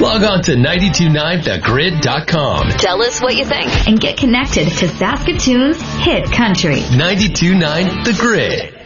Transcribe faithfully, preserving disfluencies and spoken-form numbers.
Log on to nine two nine the grid dot com. Tell us what you think. And get connected to Saskatoon's hit country. nine two nine The Grid.